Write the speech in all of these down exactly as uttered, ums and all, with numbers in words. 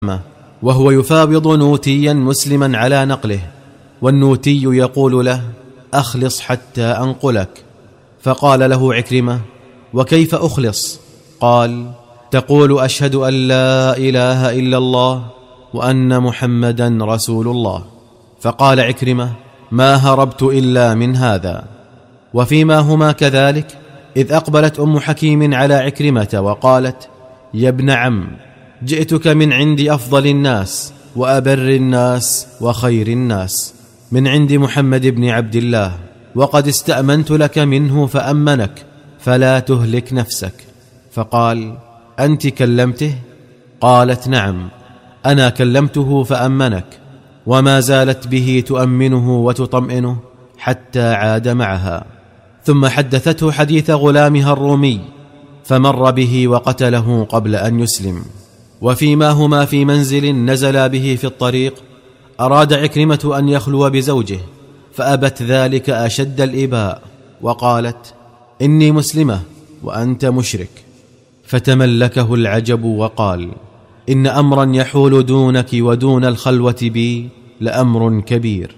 وهو يفاوض نوتيا مسلما على نقله، والنوتي يقول له: أخلص حتى أنقلك. فقال له عكرمة: وكيف أخلص؟ قال: تقول: أشهد أن لا إله إلا الله وأن محمدا رسول الله. فقال عكرمة: ما هربت إلا من هذا. وفيما هما كذلك إذ أقبلت أم حكيم على عكرمة وقالت: يا ابن عم، جئتك من عند أفضل الناس وأبر الناس وخير الناس، من عند محمد بن عبد الله، وقد استأمنت لك منه فأمنك، فلا تهلك نفسك. فقال: أنت كلمته؟ قالت: نعم، أنا كلمته فأمنك. وما زالت به تؤمنه وتطمئنه حتى عاد معها. ثم حدثته حديث غلامها الرومي، فمر به وقتله قبل أن يسلم. وفيما هما في منزل نزلا به في الطريق، أراد عكرمة أن يخلو بزوجه، فأبت ذلك أشد الإباء، وقالت: إني مسلمة وأنت مشرك. فتملكه العجب وقال: إن أمرا يحول دونك ودون الخلوة بي لأمر كبير.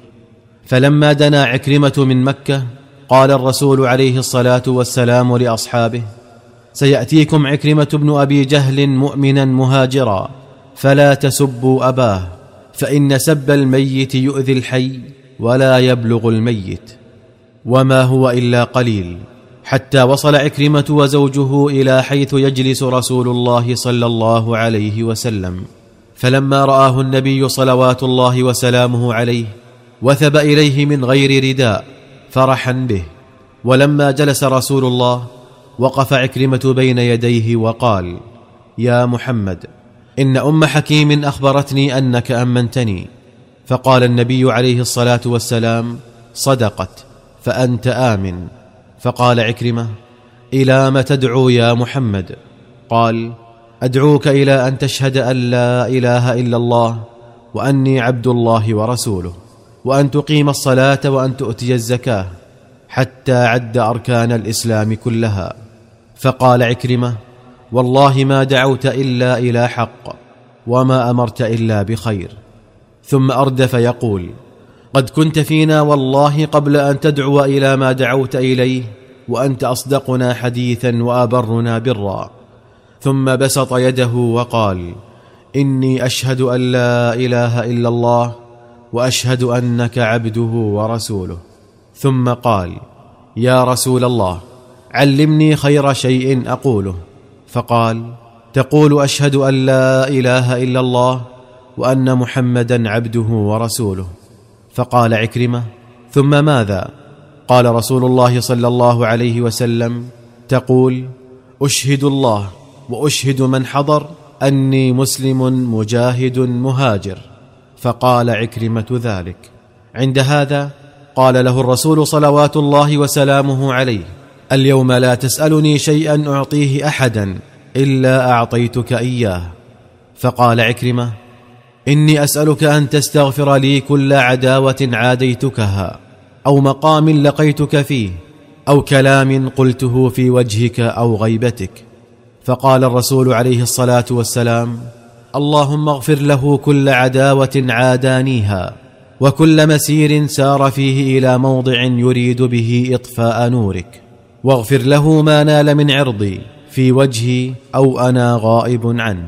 فلما دنا عكرمة من مكة، قال الرسول عليه الصلاة والسلام لأصحابه: سيأتيكم عكرمة بن أبي جهل مؤمنا مهاجرا، فلا تسبوا أباه، فإن سب الميت يؤذي الحي ولا يبلغ الميت. وما هو إلا قليل حتى وصل عكرمة وزوجه إلى حيث يجلس رسول الله صلى الله عليه وسلم. فلما رآه النبي صلوات الله وسلامه عليه وثب إليه من غير رداء فرحا به. ولما جلس رسول الله وقف عكرمة بين يديه وقال: يا محمد، إن أم حكيم أخبرتني أنك أمنتني. فقال النبي عليه الصلاة والسلام: صدقت، فأنت آمن. فقال عكرمة: إلى ما تدعو يا محمد؟ قال: أدعوك إلى أن تشهد أن لا إله إلا الله وأني عبد الله ورسوله، وأن تقيم الصلاة وأن تؤتي الزكاة، حتى عد أركان الإسلام كلها. فقال عكرمة: والله ما دعوت إلا إلى حق، وما أمرت إلا بخير. ثم أردف يقول: قد كنت فينا والله قبل أن تدعو إلى ما دعوت إليه، وأنت أصدقنا حديثا وأبرنا برا. ثم بسط يده وقال: إني أشهد أن لا إله إلا الله وأشهد أنك عبده ورسوله. ثم قال: يا رسول الله، علمني خير شيء أقوله. فقال: تقول: أشهد أن لا إله إلا الله وأن محمدا عبده ورسوله. فقال عكرمة: ثم ماذا؟ قال رسول الله صلى الله عليه وسلم: تقول: أشهد الله وأشهد من حضر أني مسلم مجاهد مهاجر. فقال عكرمة ذلك. عند هذا قال له الرسول صلوات الله وسلامه عليه: اليوم لا تسألني شيئا أعطيه أحدا إلا أعطيتك إياه. فقال عكرمة: إني أسألك أن تستغفر لي كل عداوة عاديتكها، أو مقام لقيتك فيه، أو كلام قلته في وجهك أو غيبتك. فقال الرسول عليه الصلاة والسلام: اللهم اغفر له كل عداوة عادانيها، وكل مسير سار فيه إلى موضع يريد به إطفاء نورك، واغفر له ما نال من عرضي في وجهي أو أنا غائب عنه.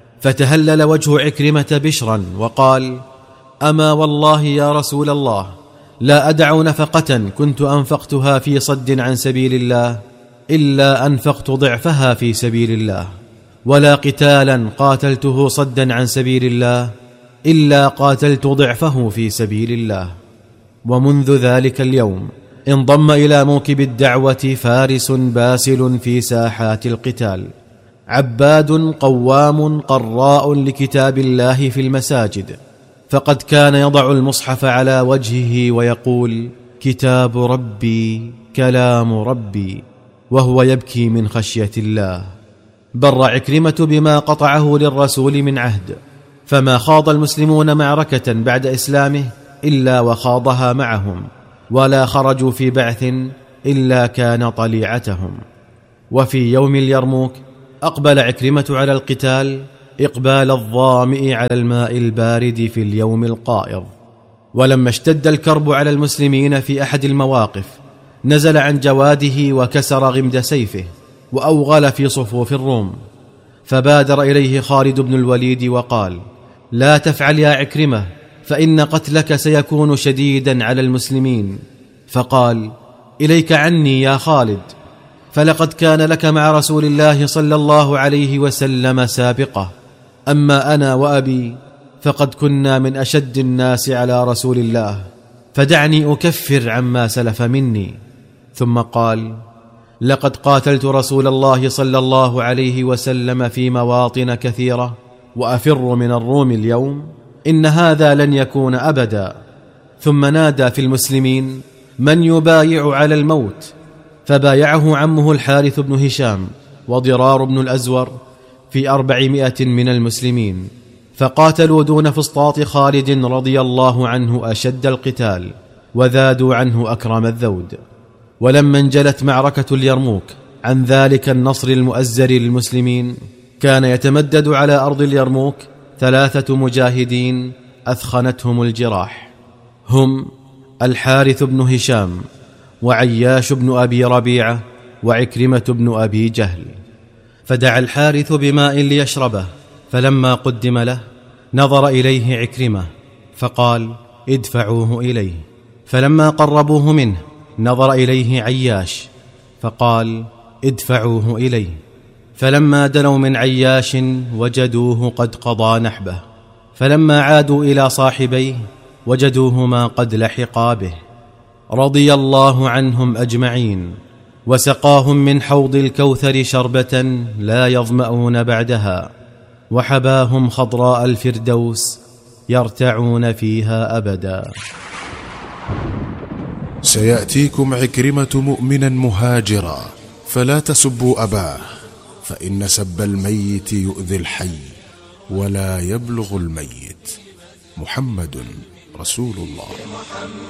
فتهلل وجه عكرمة بشرا وقال: أما والله يا رسول الله، لا أدع نفقة كنت أنفقتها في صد عن سبيل الله إلا أنفقت ضعفها في سبيل الله، ولا قتالا قاتلته صدا عن سبيل الله إلا قاتلت ضعفه في سبيل الله. ومنذ ذلك اليوم انضم إلى موكب الدعوة فارس باسل في ساحات القتال، عباد قوام قراء لكتاب الله في المساجد، فقد كان يضع المصحف على وجهه ويقول: كتاب ربي كلام ربي، وهو يبكي من خشية الله. بر عكرمة بما قطعه للرسول من عهد، فما خاض المسلمون معركة بعد إسلامه إلا وخاضها معهم، ولا خرجوا في بعث إلا كان طليعتهم. وفي يوم اليرموك أقبل عكرمة على القتال إقبال الظامئ على الماء البارد في اليوم القائض. ولما اشتد الكرب على المسلمين في أحد المواقف نزل عن جواده وكسر غمد سيفه وأوغل في صفوف الروم، فبادر إليه خالد بن الوليد وقال: لا تفعل يا عكرمة، فإن قتلك سيكون شديدا على المسلمين. فقال: إليك عني يا خالد، فلقد كان لك مع رسول الله صلى الله عليه وسلم سابقة، أما أنا وأبي فقد كنا من أشد الناس على رسول الله، فدعني أكفر عما سلف مني. ثم قال: لقد قاتلت رسول الله صلى الله عليه وسلم في مواطن كثيرة وأفر من الروم اليوم، إن هذا لن يكون أبدا. ثم نادى في المسلمين: من يبايع على الموت؟ فبايعه عمه الحارث بن هشام وضرار بن الأزور في أربعمائة من المسلمين، فقاتلوا دون فسطاط خالد رضي الله عنه أشد القتال، وذادوا عنه أكرم الذود. ولما انجلت معركة اليرموك عن ذلك النصر المؤزر للمسلمين، كان يتمدد على أرض اليرموك ثلاثة مجاهدين أثخنتهم الجراح، هم الحارث بن هشام وعياش بن أبي ربيعة وعكرمة بن أبي جهل. فدعا الحارث بماء ليشربه، فلما قدم له نظر إليه عكرمة فقال: ادفعوه إليه. فلما قربوه منه نظر إليه عياش فقال: ادفعوه إليه. فلما دنوا من عياش وجدوه قد قضى نحبه، فلما عادوا إلى صاحبيه وجدوهما قد لحقا به، رضي الله عنهم أجمعين، وسقاهم من حوض الكوثر شربة لا يظمأون بعدها، وحباهم خضراء الفردوس يرتعون فيها أبدا. سيأتيكم عكرمة مؤمنا مهاجرا، فلا تسبوا أباه، فإن سب الميت يؤذي الحي ولا يبلغ الميت. محمد رسول الله.